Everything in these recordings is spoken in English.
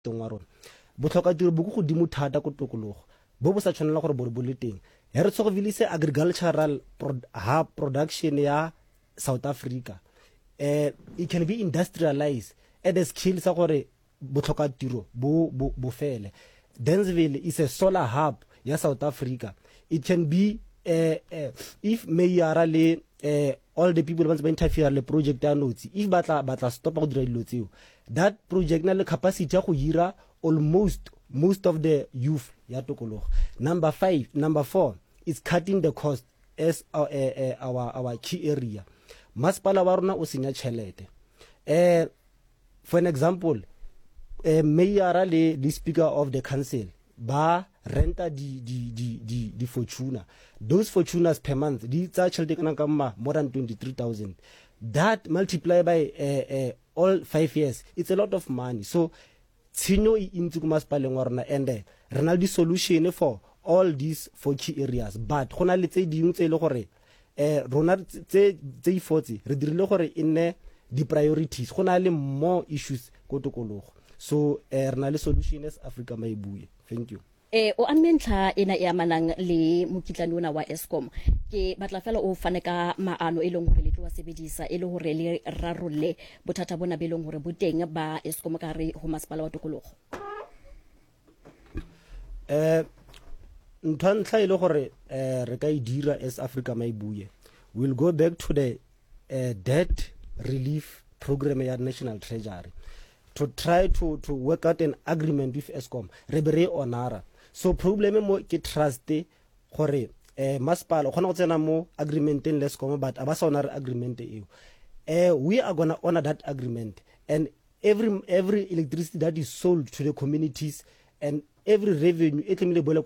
teng wa rona botlhoka tiro bo go godimo thata ko tokologo bo bo sa tshwanela gore bo le teng he re tshogovilise agricultural hub production ya South Africa it can be industrialized at the skills sa gore botlhoka tiro bo fele. Dansville is a solar hub ya South Africa. It can be if mayara le all the people ba interfere le project ya notsi if batla stop go dira dilo tseo that project na le capacity ya go hira almost most of the youth ya tokologo. Number 4 is cutting the cost as our key area. Masipala wa rona o senya tšhelete. For an example, mayor le speaker of the council ba renta di Fortuna. Those Fortunas per month di tsa tšhelete kana ka more than 23,000. That multiplied by all 5 years, it's a lot of money. So tshenyo e ntse go masipaleng wa rona and re na le solution for all these 4 key areas, but gona le tse dingwe tse le gore rona tse ifotse re dirile gore e nne di priorities gona le more issues ko tokologo. So re na le solution as Africa Maibuye. Thank you. O ammentlha ena e amanang le mokitlane ona wa Eskom ke batla fela o fane ka maano e leng hore le tlo sebedisa e le hore le rarolle bothata bona be leng hore boteng ba Eskom ka re ho masipala wa tokologo. Ntantla ile gore re ka idira as Africa Maibuye. We'll go back to the debt relief program ya National Treasury to try to work out an agreement with Eskom. Re be re honora. So problem mo ke trust gore masipala gona go tsena mo agreement in Eskom but aba sa honor agreement eo. We are going to honor that agreement and every electricity that is sold to the communities and every revenue it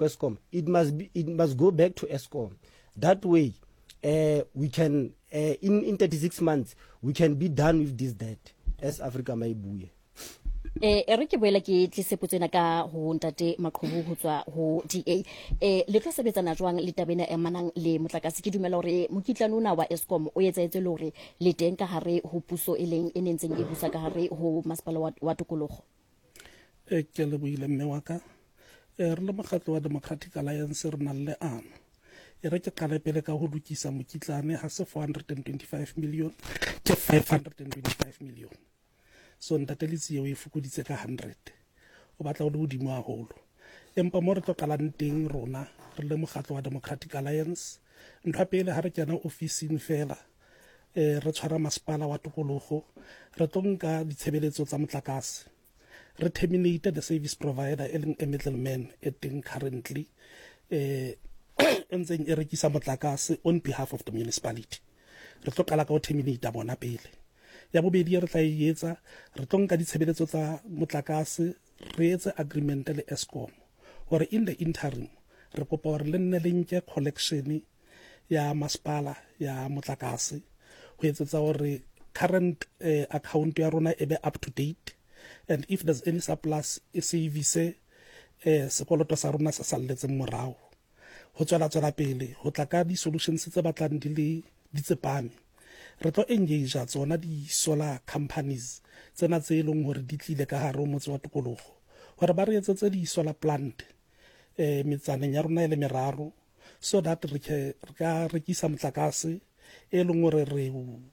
must go back to Eskom. That way we can in 36 months we can be done with this debt as Africa Maibuye. Re ke boela ke tlise potsena ka ho ntate Maqhubu ho tswa ho DA le tlo sebetsana jwang le tabena e manang le motlakase ke dumela hore mokitlane ona wa Eskom o etsaetse le hore le teng ka hare ho puso e leng e nentseng e busa ka hare ho masipala wa tokologo. Ke le boile mme wa ka re le mokgatlo wa Democratic Alliance re na le ano e re ke qale pele ka ho lokisa mokitlane ha se 425 million ke 525 million. So ntatelitsi eo e fokoditse ka 100 o batla go le godimo haholo empa mo re tlo qalang teng rona re le mokgatlo wa Democratic Alliance ntwa pele ha re kena officing fela re tshwara masipala wa tokologo re tlo nka ditshebeletso tsa motlakase re terminate the service provider e leng a middleman e teng currently entseng e rekisa motlakase on behalf of the municipality. Re tlo qala ka go terminate bona pele ya bobedi re tla etsa re tlo nka ditshebeletso tsa motlakase re etse agreement le Eskom gore in the interim re kopa gore le nne le nke collection ya masipala ya motlakase go etsetsa gore current account ya rona e be up to date and if there's any surplus e service sekoloto sa rona sa salletseng morao go tswela pele go tla ka di solutions tse batlang di le ditsepame. Re tlo engage tsona di solar companies tsena tse eleng hore di tlile ka hare mo tse wa tokologo gore ba re etsetse di solar plant metsaneng ya rona ile meraro so that re ka rekisa motlakase e leng hore re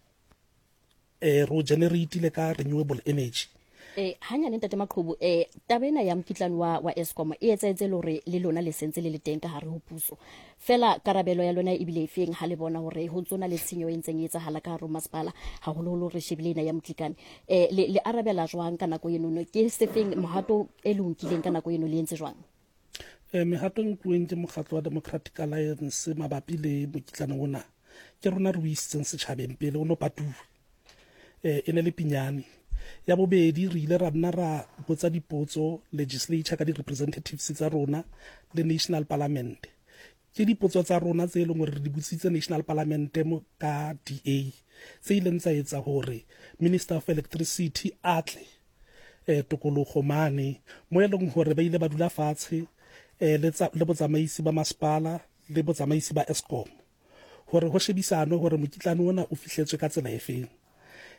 generate le ka renewable energy. Hanyane ntate Maqhubu tabena ya mokitlane wa Eskom e etsaetse le hore le lona le sentse le le teng ka hare ho puso fela karabelo ya lona e bile efeng ha le bona hore ho tsona le tshenyo e ntseng e etsahala ka hare ho masipala ha holo re shebile ena ya mokitlane le arabela jwang ka nako eno ke sefeng mohato e lonkileng ka nako eno le entse jwang? Mehato nkueng ke mokgatlo wa Democratic Alliance mabapi le mokitlane ona ke rona re buisitseng setjhabeng pele o no patuwe ene le pinyane ya bobedi re ile ra nna ra botsa dipotso legislature ka di representatives tsa rona le national parliament ke dipotso tsa rona tse leng gore re di botsitse national parliament mo ka DA tse ileng tsa etsa hore minister of electricity atle tokologo mane mo e leng hore ba ile ba dula fatshe le botsamaisi ba masipala le botsamaisi ba Eskom hore ho shebisano hore mokitlane ona o fihletswe ka tsela efeng.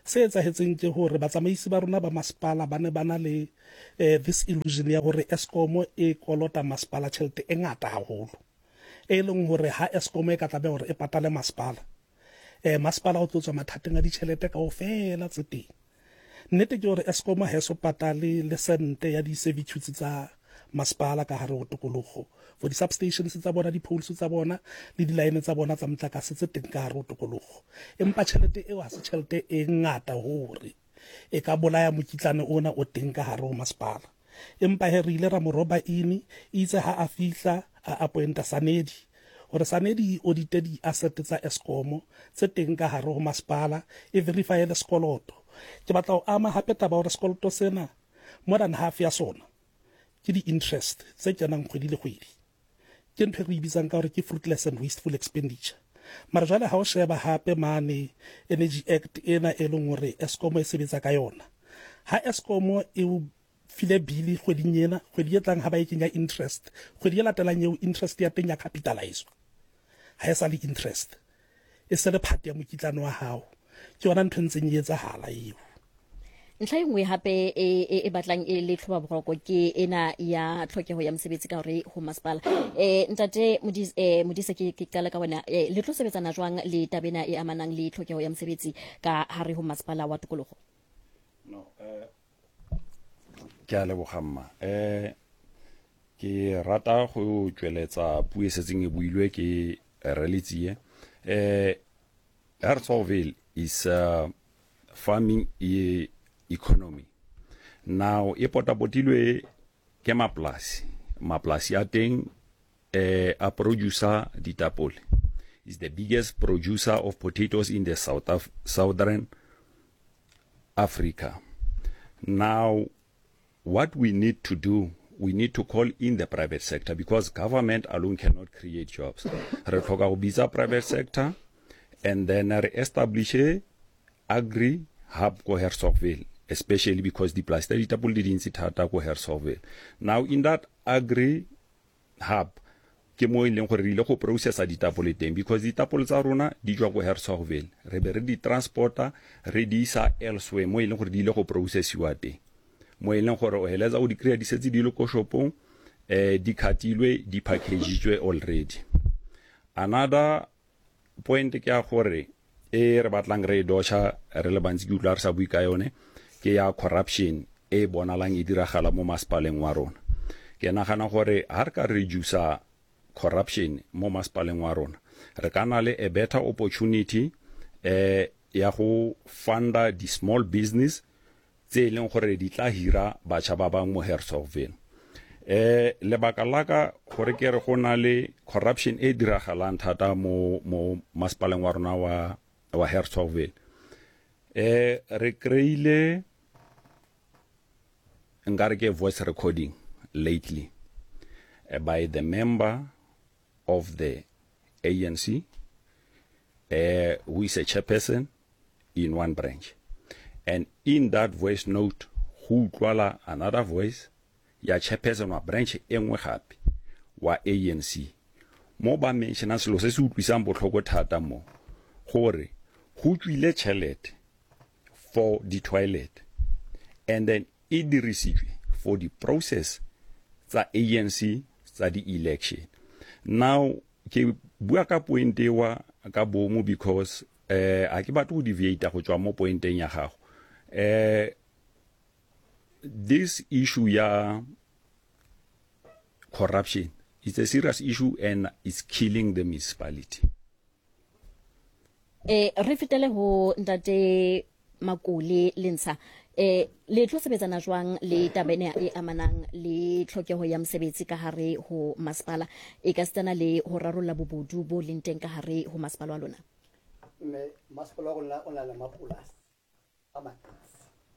se etsahetseng ke hore batsamaisi ba rona ba masepala ba ne ba na le this illusion ya hore Eskom e kolota masepala tjhelete e ngata haholo, e leng hore ha Eskom e ka tlabe hore e patale masepala, masepala o tlo tswa mathateng a ditjhelete kaofela tse teng. Nnete ke hore Eskom ha so patale le sente ya di-servitudes tsa masepala ka hare ho tokologo, for di-substations tsa bona, di-poles tsa bona le di-line tsa bona tsa motlakase tse teng ka hare ho tokologo. Empa tjhelete eo ha se tjhelete e ngata hore e ka bolaya mokitlane ona o teng ka hare ho masepala. Empa he re ile ra moroba ini itse ha a fihla a appointa Sanedi hore Sanedi audite di-asset tsa Eskom tse teng ka hare ho masepala, e verify le sekoloto. Ke batla ho ama hape taba hore sekoloto sena more than half ya sona ke di-interest tse kenang kgwedi le kgwedi, ke ntho e re bitsang ka hore ke fruitless and wasteful expenditure. Mara jwale ha o sheba hape mane Energy Act ena e leng hore Eskom e sebetsa ka yona, ha Eskom e file bili kgweding ena, kgwedi e tlang ha ba e kenya interest, kgwedi e latelang eo interest ya teng ya capitalizwa, ha e sa le interest, e se le phate ya mokitlane wa hao. Ke yona ntho ntseng e etsahala eo. ntlha e nngwe hape e batlang e le tlhoba boroko ke ena ya tlhokeho ya mosebetsi ka hore ho masepala. Ntate Modise ke qala ka wena, le tlo sebetsana jwang le tabena e amanang le tlhokeho ya mosebetsi ka hare ho masepala wa tokologo? No, ke a leboga mma. Ke rata go tsweletsa puo e setseng e builwe ke Reletsie. Hertzogville is farming economy. Now e potapotilwe ke maplasi a teng a producer ditapole. Is the biggest producer of potatoes in the southern Africa. Now what we need to do, we need to call in the private sector, because government alone cannot create jobs. Re tlhoka go bitsa private sector and then re establish agri hub ko Hertzogville, especially because the plastic ditapole di dintsi thata ko Hertzogville. Now in that agri hub ke mo ileng gore re ile go processa ditapole teng, because ditapole tsa rona di tswa ko Hertzogville, re be re di transporta re di isa elsewhere mo ileng gore di ile go processiwa teng, mo ileng gore o heletsa o di kry-a di setse di le ko shopong, di khatilwe di packagitswe already. Another point ke ya gore re batlang re dosha re le bantsi ke utlwa re sa bui ka yone ke ya corruption e bonalang e diragala mo masepaleng wa rona. Ke nagana gore ha re ka reduce corruption mo masepaleng wa rona, re ka na le a better opportunity ya go funda di small business tse leng gore di tla hira batšha ba bang mo Hertzogville. Lebaka laka gore ke re go na le corruption e diragalang thata mo masepaleng wa rona wa Hertzogville. Re kreile nkare ke voice recording lately by the member of the ANC who is a chairperson in one branch, and in that voice note who utlwala another voice ya chairperson wa branch engwe gape wa ANC mo ba mentiona selo se se utlwisang botlhoko thata mo gore go tswile tšhelete for the toilet and then e dirisitswe for the process tsa ANC tsa di election. Now ke bua ka point wa ka bomo because a ke batho go deviate go tswa mo pointeng ya gago. This issue ya corruption is a serious issue and it's killing the municipality. Re fetele ho Ntate Makole Lentsha, le tlo sebetsana jwang le tabene e amanang le tlhokeho ya mosebetsi ka hare ho masepala e ka stana le ho rarolla bobodu bo leng teng ka hare ho masepala wa lona? Masepala wa rona o na le mapolasi a mantsi.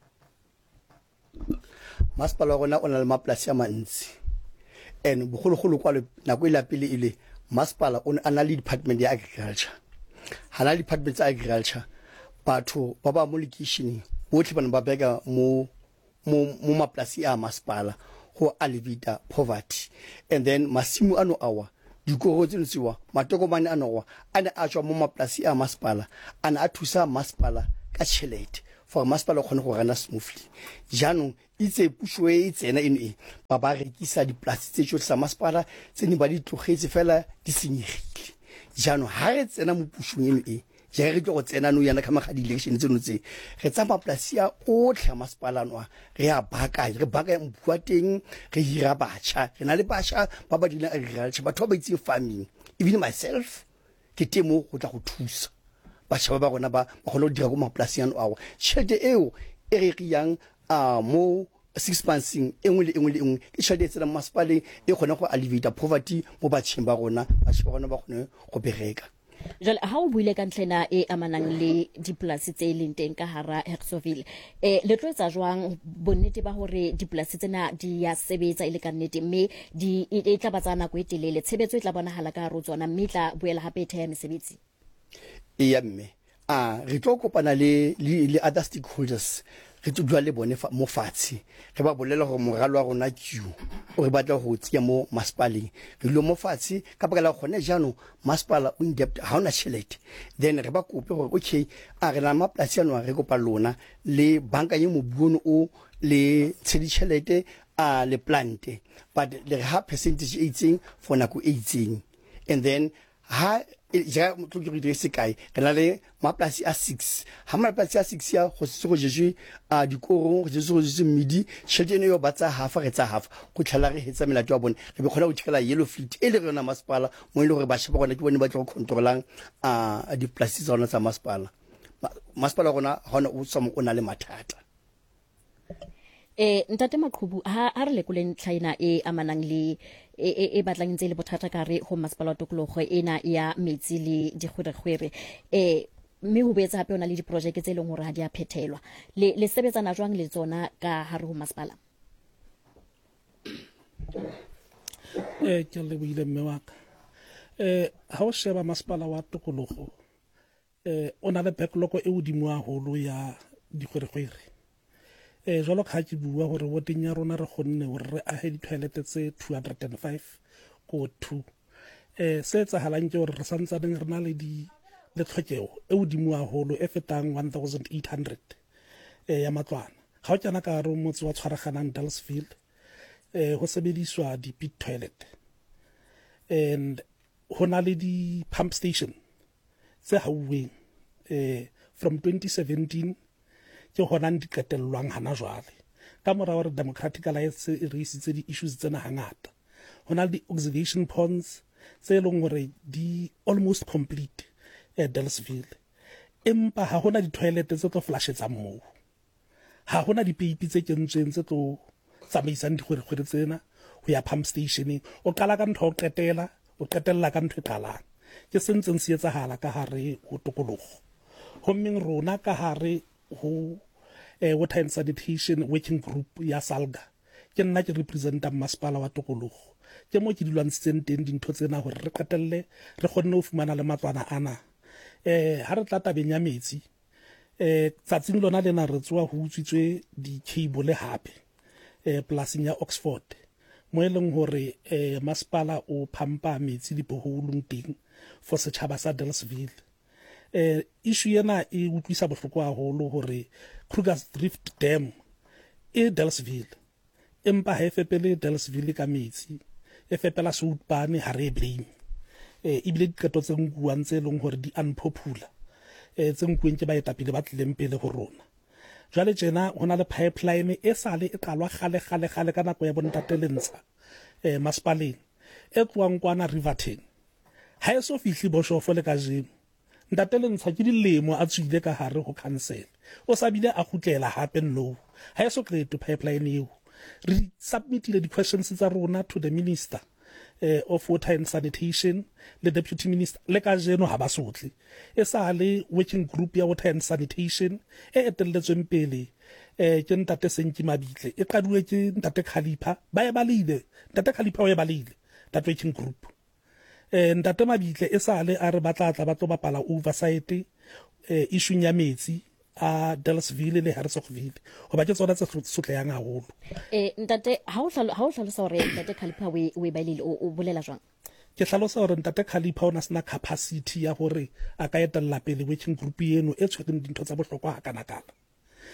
Masepala wa rona o na le mapolasi a mantsi, and bogologolo kwa nako e la pele ile masepala o na le department ya agriculture. Hana department ya agriculture batho ba ba mo lekishining botlhe bana ba bega mo mapolasi a masepala go alleviate poverty, and then masimo ano awa dikoro tse ntsiwa matokomane ano wa ana a tswa mo mapolasi a masepala ana a thusa masepala ka tšhelete for masepala o kgone go rana smoothly jaanong itse puso e tsena eno e ba rekisa dipolasi tse tsotlhe sa masepala tse ne ba di tlogetse fela di senyegile jaanong ha re tsena mo pusong eno e ja re tlo go tsena no yana ka maga di-election tseno tse re tsa mapolasi a otlhe a masepala ano re a baakanya re baakanya mbu wa teng re hira batšha re na le batšha ba ba dirang agriculture batho ba ba itseng farming even myself ke temo go tla go thusa batšha ba rona ba kgone go dira go mapolasi ano ao tšhelete eo e re reyang mo 6 months engwe le engwe ke tšhelete e tsena mo masepaleng e kgone go alleviate poverty mo batšheng ba rona batšha ba rona ba kgone go bereka jale ha o buile ka ntlhena e amanang le dipolasi tse leng teng ka hara Hertzoville le tlo etsa jwang bonnete ba hore dipolasi tsena di ya sebetsa ile ka nnete mme e tla batsa nako e telele tshebetso e tla bonahala ka hare tsona mme tla boela hape e thea mesebetsi ya mme re tlo kopana le other stakeholders re tlo dua le bone mo fatshe re ba bolela gore moralo wa rona ke o re batla go tsia mo masepaleng re lo mo fatshe ka baka la gone jaanong masepala o in debt ha ona tšhelete then re ba kope gore okay re na mapolasi ano re kopa lona le banka ye mobuono o le tshedi tšhelete le plante but le ha percentage e itseng for nako e itseng and then ha ja motho ke re se kae re na le mapolasi a 6 ha mapolasi a 6 ya go se go jeje dikorong go jeje midi tšhelete eno yo batsa half re tsa half go tlhala re hetsa melato wa bone re be khona go thikela yellow fleet e le rona masepala mo ile gore ba sheba gona ke bone ba tlo go controlang dipolasi tsa rona tsa masepala gona hona o tsamo o na le mathata ntate Maqhubu ha re lekoleng China e amanang le e batlang ntse le bothata ka re ho masepala wa tokologo ena ya metsi le dikgwerekgwere mme ho betsa hape ona le diprojeke tse leng hore ha di a phethelwa le sebetsana jwang le tsona ka hare ho masepala ke le buile mme wa ka ha o sheba masepala wa tokologo ona le backlog e hodimo haholo ya dikgwerekgwere jalo ka ke bua gore woteng ya rona re gonne gore re ahe di-toilete tse 205 ko 2 se etsahalang ke gore re santsaneng re na le tlhokego e hodimo haholo e fetang 1800 ya matlwana ga o tsena ka re motse wa tshwaraganang Dalesfield ho sebediswa di-pit toilet and ho na le di-pump station tse hauweng from 2017 ke hona di qetellwang hana jwale ka mora hore Democratic Alliance re isitse di-issues tsena hangata hona le di-oxidation ponds tse leng gore di almost complete Dalesville empa ha hona di-toilet tse tlo flashetsang moo ha hona dipeipi tse kentsweng tse tlo tsamaisang dikgwerekgwere tsena ho ya pump stationeng o qala ka ntho o qetella ka ntho e qalang ke sentseng se etsahala ka hare ho tokologo hommeng rona ka hare ho water and sanitation working group ya SALGA ke nna ke representa masepala wa tokologo ke mo ke dilwantshitseng teng dintho tsena hore re qetelle re kgonne ho fumana le matlwana ana ha re tla tabeng ya metsi tsatsing lona lena re tsoa ho utswitswe di-cable hape plasing ya Oxford mo e leng hore masepala o phampa metsi dipoholong teng for setjhaba sa Dalesville issue ena e utlwisa bohloko haholo hore Kruger's Drift Dam e Dalesville empa ha e fepele Dalesville ka metsi e fepela Soutpane ha re blame ebile diqeto tse nkuang tse leng hore di unpopular tse nkueng ke baetapele ba tlileng pele ho rona jwale tjena hona le pipeline e sale e qalwa gale ka nako ya bontate lentsha masepaleng e tloang kwana Riverton ha e so fihli boshofo le ka jeno ntate lentsha ke dilemo a tswile ka hare ho council o sabile a gutlela hape no ha e so create pipeline eo re submitile di-questions tsa rona to the minister of water and sanitation le deputy minister le ka jeno ha ba sotle e sa le working group ya water and sanitation e etelletsweng pele ke ntate Senki Mabitle e qaduwe ke ntate Khalipa ba e balile ntate Khalipa o e balile that working group ntate Mabitle e sa le a re batla ba tlo bapala oversight issue ya metsi a Dalesville le Hertzogville ho ba ke tsona tse sotleyang haholo ntate ha o hlalosa hore ntate Khalipa we bailile o bolela jwang ke hlalosa hore ntate Khalipa ona sena capacity ya hore a ka etella pele working group eno e tshwereng dintho tsa bohlokwa ha kana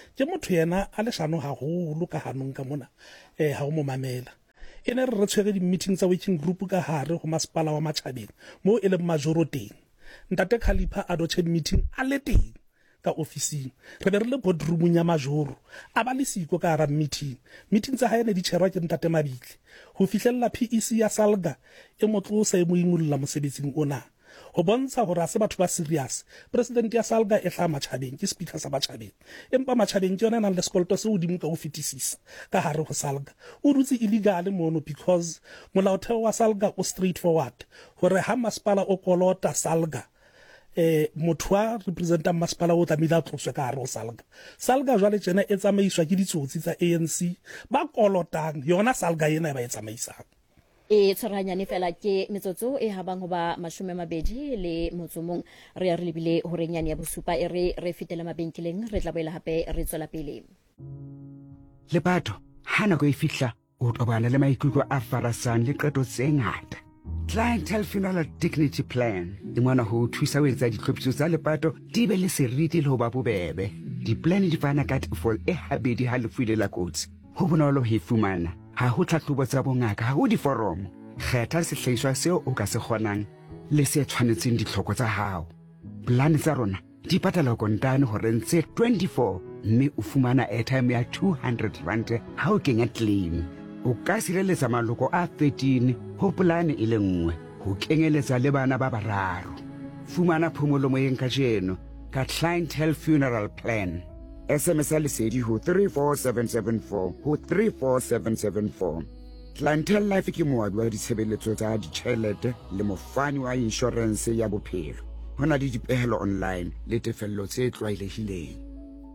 ke motho yena a leshano haholo ka hanong ka mona ha o mo mamela ene re tshwere di-meeting tsa working group ka hare ho masepala wa Matjhabeng mo e leng majoro teng ntate Khalipa a doche meeting a le teng ka ofising re be re le boardroomong ya majoro a ba le siko ka hara meeting tsa hae ne di tsherwa ke ntate Mabitla ho fihlella PEC ya Salga e motlosa e mo ingolla mosebetsing ona ho bontsha hore a se batho ba serious president ya Salga e hla Matjhabeng ke speaker sa Matjhabeng empa Matjhabeng ke yona nang le sekoloto se hodimo ka ho fetisisa ka hare ho Salga o rutse illegal mono because molaotheo wa Salga o straightforward hore ha masepala o kolota Salga motho wa representant masepala o tlamehile a tloswe ka hare ho Salga jwale tjena e tsamaiswa ke ditsotsi tsa ANC ba kolotang yona Salga ena e ba e tsamaisang e tshwaranyane fela ke metsotso e habang ho ba 20 le motsomong re ya re lebile hore nyane ya bosupa e re fitela mabenkeleng re tla boela hape re tswela pele le batho ha nako e fihla o tobana le maikutlo a farasang le qeto tse ngata Clientele Funeral Dignity Plan di ngwana ho thusa ho etsa ditlhophiso tsa lepato di be le seriti le ho ba bobebe di-plan di fana ka tefo e habedi ha lefu ile la kotsi ho bonolo ho e fumana ha ho tlhahlobo tsa bongaka ha ho diforomo kgetha sehlahiswa seo o ka se kgonang le se tshwanetseng ditlhoko tsa hao plan tsa rona di patala kontane hore ntse 24 mme o fumana airtime ya 200 rand ha o kenya claim o ka sireletsa maloko a 13 ho polane e le nngwe ho kenyeletsa le bana ba bararo fumana phomolo moyeng ka jeno ka Clientele Funeral Plan SMS lesedi ho 34774 ho 34774 Clientele Life ke moabi wa ditshebeletso tsa ditjhelete le mofani wa insurance ya bophelo hona le dipehelo online le tefello tse tlwaelehileng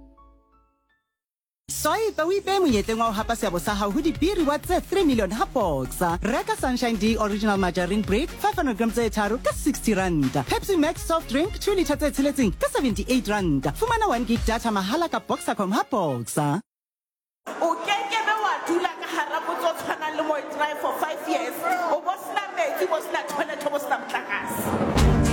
Soy pa wi pe monyetleng wa ho hapa seabo sa hao ho dibiri wa tse 3 million ha boxa reka Sunshine D original margarine bread 500 grams tse tharo ka 60 rand Pepsi Max soft drink 2 liter tse tsheletseng ka 78 rand fumana 1 gig data mahala ka Boxacom ha boxa o kekebe wa dula ka hara botso tshwana le mo drive for 5 years o bosna metsi bosna toilet bosna mtlakase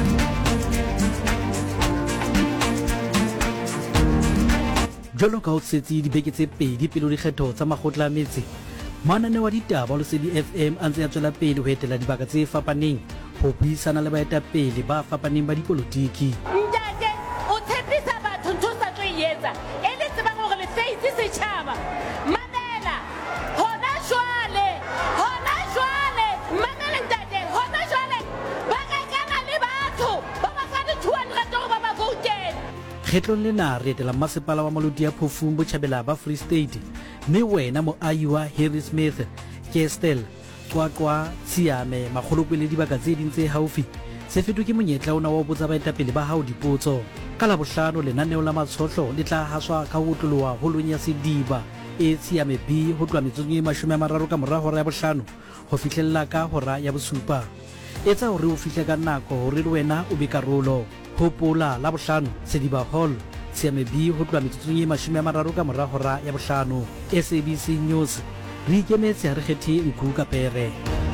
Jolo ka o tsetsi dibeke tse pedi pele di kgetho tsa makgotla a metse manane wa ditaba Lesedi FM a ntse ya tswela pele ho etela dibaka tse fapaneng ho buisana le baetapele ba fapaneng ba dipolotiki ntate o tshepisa batho ntho sa tlo yetsa e le tsebang hore le face setjhaba mamela hona jwale mamela ntate hona jwale ba rekana le batho ba ba fa 200 hore ba ba voutela kgetlong lena re etela masepala wa Molodi ya Phofung Botjhabela ba Free State mme wena moahi wa Harry Smith Kestel Qwaqwa Tsiame magolopele dibaka tse ding tse haufi se fetwe ke monyetla ona wa botsa baetapele ba hao dipotso ka la bohlano lenaneo la matshotlo le tla haswa ka ho tloloha holong ya Sediba e Tsiame B ho tloha metsotso e 30 ka mora hora ya bohlano ho fihlella ka hora ya bosupa etsa hore o fihle ka nako hore le wena o be karolo hopola la bohlano Sediba Hall Tsiame B ho tloha metsotso e 30 ka mora hora ya bohlano SABC News re ikemetse ha re kgethe nku ka pere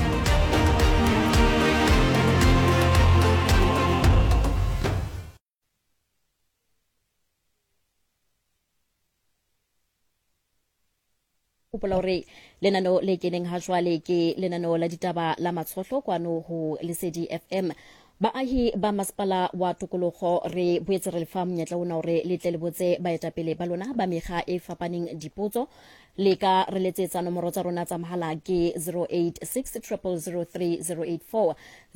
hopola hore lenaneo le keneng ha jwale ke lenaneo la ditaba la matshotlo kwano ho Lesedi FM baahi ba masepala wa tokologo re boetse re lefa monyetla ona hore le tle le botse baetapele ba lona ba mekga e fapaneng dipotso le ka re letsetsa nomoro tsa rona tsa mohala ke 0860003084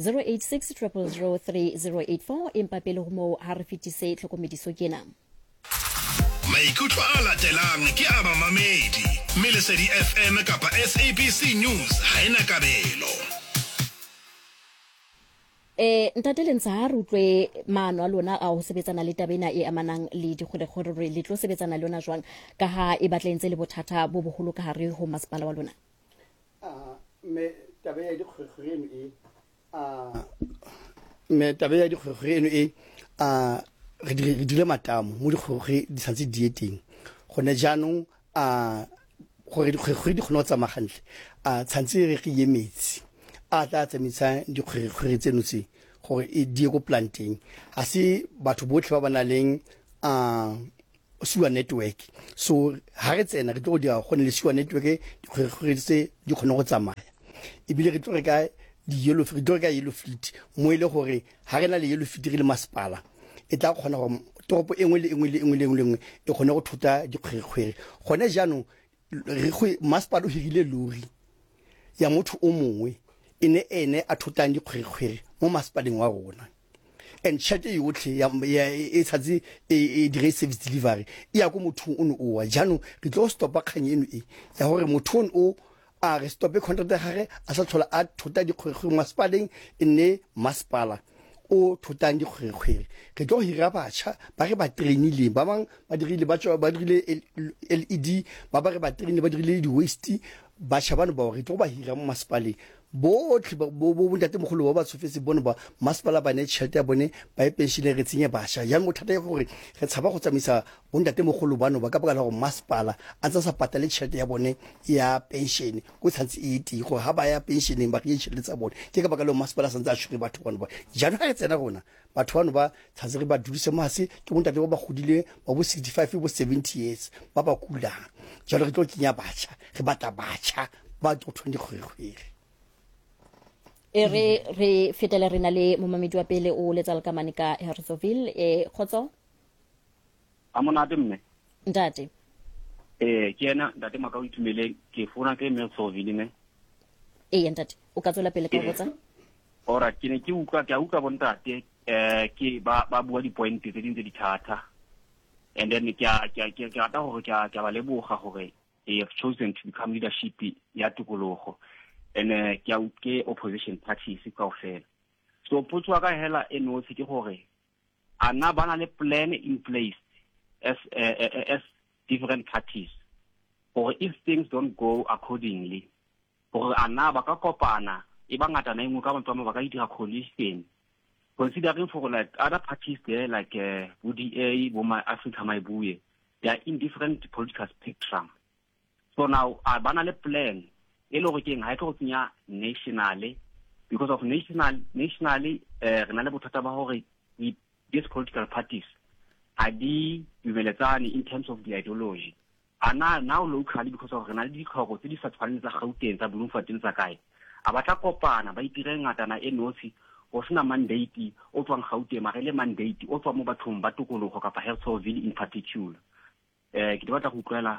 0860003084 empa pele ho moo ha re fetise tlhokomediso kena maikutlo a latelang ke a mamamedi mme Lesedi FM kapa SABC News ha ena kabelo ntate le ntsa re utlwe maano a lona a ho sebetsana le tabena e amanang le dikgwedikgwedi re le tlo sebetsana le lona jwang ka ha e batla ntse le bothata bo boholo ka hare ho masepala wa lona me tabe ya dikgwedikgwedi eno re dile matamo mo dikgwedikgwedi di santse dieteng gone jaanong gore dikgwedikgwedi di kgone go tsamaya gantle tshantse re ge metsi a tla tsamisa dikgwedikgwedi tseno tse gore e die go planteng a se batho botlhe ba ba na leng sewer network. So ha re tsena re tlo dira go ne le sewer network di tse di khona go tsamaya. Ebile re tlo re ka yellow fleet mo ile gore ha rena le yellow fleet re le masepala e tla khona go toropo engwe le engwe e khona go thuta dikgwegwere gone jaanong re go masepala o hirile lori ya motho o mongwe ene a thutang dikgwegwere mo masepaleng wa rona. And chat yotlhe ya e tshetse e dire service delivery ya go motho o no o jaanong re tlo stopa khanye eno e ya gore motho o a re stope contract ya gage a sa tlhola a thuta dikgwegwere masepaleng ene masepala o thutang dikgwegwere re tlo hira batšha ba re ba trainile ba bang ba dirile LED ba re ba trainile ba dirile di waste batšha bano ba re tlo ba hira mo masepaleng botlhe bo ntate mogolo ba tsofetse bone ba masepala ba ne tšhelete ya bone ba e pension re tsenye batšha jang mothata ya gore re tshaba go tsamisa bo ntate mogolo bano ba ka baka la go masepala a tsa sa patale tšhelete ya bone ya pension go tshantse e ti go ha ba ya pensioneng ba re tšhelete tsa bone ke ka baka la masepala santse a tshwere batho bano ba jana ga re tsena gona batho bano ba tshantse re ba dudise mase ke bo ntate ba godile ba bo 65 bo 70 years ba ba kulang jalo re tlo kenya batšha re batla batšha ba tlo tshwende kgwegwere. Re fetele re na le momamedi wa pele o letsa lekamane ka Harrisonville khotso a monate mme ntate ke ena ntate maka o itumele ke fona ke Harrisonville ne ntate o ka tswela pele ka botsa ora ke ne ke utlwa bontate ke ba bua di point tse dintse di thata and then ke rata gore ke ba leboga gore they have chosen to become leadership ya tikologo and ke opposition parties kaofela. So potso ka hela eno se ke gore ana bana le plan in place as different parties or if things don't go accordingly gore ana ba ka kopana e ba ngata na engwe ka batho ba ka dira coalition considering for like other parties there like UDA Boma Africa Maibuye they are in different political spectrum. So now bana le plan nationally because of nationally re na le bothata ba hore these political parties are di dumeletsane in terms of the ideology ana now locally because of re na le ditlhogo tse di sa tshwaneng tsa Gauteng tsa Bloemfontein tsa kae a batla kopana ba itire ngata na enosi o sena mandate o tswang Gauteng mare le mandate o tswa mo bathong ba tokologo ka Harrisonville in particular ke batla go utlwela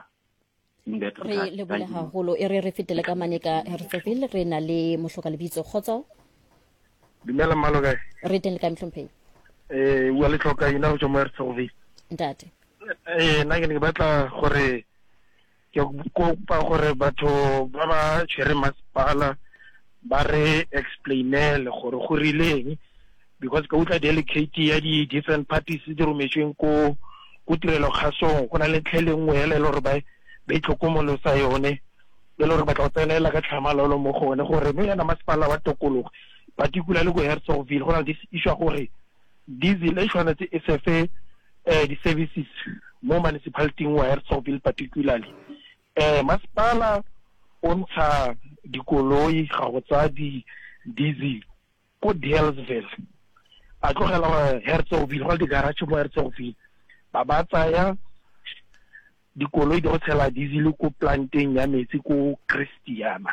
re le bole haholo re fetele ka mane ka Harrisonville re na le mohloka lebitso khotso dumela mmalo kae re teng le ka mhlompheng wa le tlhoka ina go mo Harrisonville ntate nna ke batla gore ke kopa gore batho ba ba tshwere masepala ba re explainele gore go rileng because ka utla delegate ya di different parties di rometsweng ko tirelo kgasong go na le tlhelengwe hele le gore ba itlhokomolo sa yone le gore ba tla tsenela ka tlhamalalo mo gone gore no yana masepala wa tokologo particularly go Harrisonville go na this issue gore diesel e tshwanetse e sefe di services mo municipality wa Harrisonville particularly masepala o ntsha dikoloi ga go tsa di diesel ko Deelsville a tlogela go Harrisonville go di garage mo Harrisonville ba tsaya dikoloi di go tshela diesel ko planteng ya metsi ko Christiana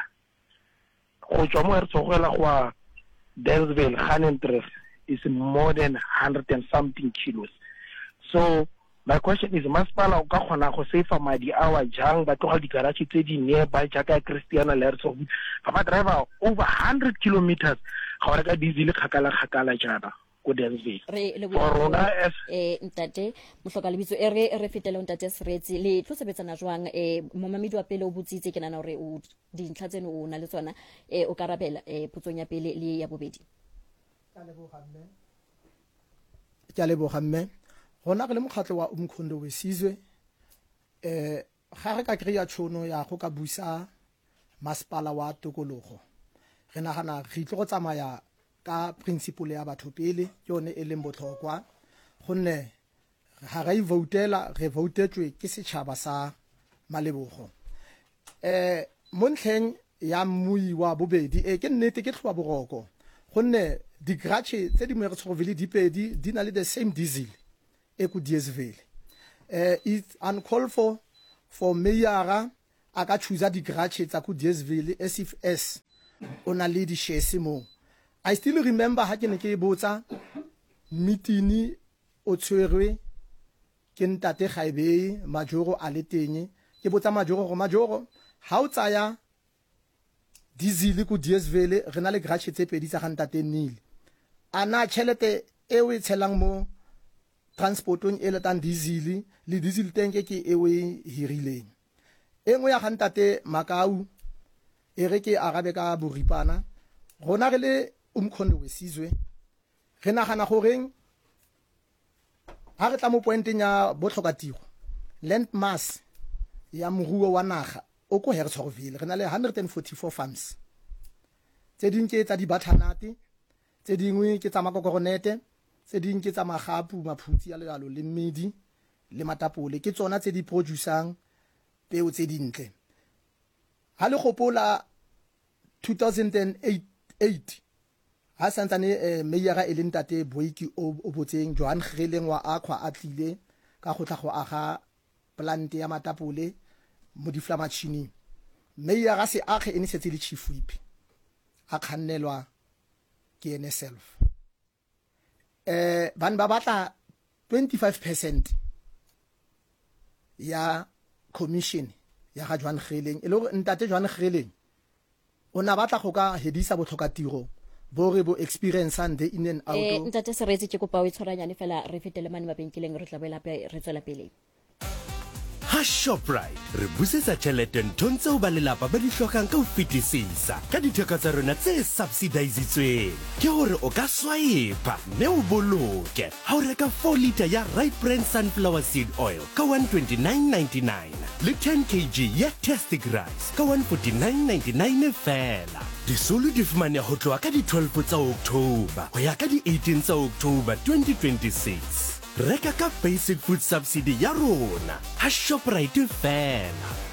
go tswa mo Harrisonville go Deelsville Hanentref is more than 100 and something kilos. So my question is masepala o ka khona go save madi a jang ba tloga di garage tse di nearby jaaka Christiana le Harrisonville ba driver over 100 kilometers ga re ka diesel khakala jana go Deelsville for rona as ntate mohloka lebitso re fetele ntate Seretsi le tlo sebetsana jwang momamedi wa pele o butsitse ke nana hore o dintlha tseno o na le tsona o karabela putsong ya pele le ya bobedi ke leboga mme gona re le mokgatlo wa Umkhondo Wesizwe ga re ka kreya tshono ya go ka busa masepala wa tokologo re nagana re itlo go tsamaya ka principle ya batho pele yone e leng botlhokwa gonne ga re votela re votetswe ke setšhaba sa Malebogo mo ntlheng ya mmui wa bobedi ke nnete ke tlhoa boroko gonne di garage tse di mo Harrisonville di pedi di na le the same diesel e ku Deelsville it's uncalled for mayor a ka choose di garage tsa ku Deersville as if s ona le di shares mo. I still remember ha ke ne ke botsa meeting o tshwerwe ke ntate Gaibey Majoro a le teng ke botsa Majoro ha o tsaya diesel ku Deersville re na le garage tse pedi tsa ga ntate Nile ana chelete e o tshelang mo transportong e letang diesel le diesel tank ke e o hirileng engwe ya ga ntate Makau e re ke arabe ka boripana rona re le Umkhondo Wesizwe re nagana goreng ha re tla mo pointeng ya botlhokatiro land mass ya moruo wa naga o ko Hertzogville re na le 144 farms tse ding ke tsa di bathanate tse dingwe ke tsa makokoronete tse ding ke tsa magapu maphutsi ya legalo le mmidi le matapole ke tsona tse di producing peo tse dintle ha le gopola 2008 ha santsane meyara e le ntate Boiki o botseng Johan Greleng wa Aqua a tlile ka go tla go aga plant ya matapole mo di flamatšhini meyara se age ene setse le chief whip a khannelwa ke ene self ban ba batla 25% ya commission ya ga Johan Greleng e le gore ntate Johan Greleng ona batla go ka hedisa botlhokatiro bo re bo experience and in and out ntate se retse ke kopa o itshwaranyane fela re fetele mane mabenkeleng re tla boela re tswela pele ha Shoprite re busetsa tšhelete nthong tseo ba lelapa ba di hlokang ka ho fetisisa ka ditheko tsa rona tse subsidizitsweng ke gore o ka swipe mme o boloke ha o reka 4 liter ya Right Brand Sunflower Seed Oil ka 129.99 le 10 kg ya Tastic Rice ka 149.99 fela disolo di fumane ho tloha ka di 12 tsa October ho ya ka di 18 tsa October 2026 reka ka basic food subsidy ya rona ha Shoprite fela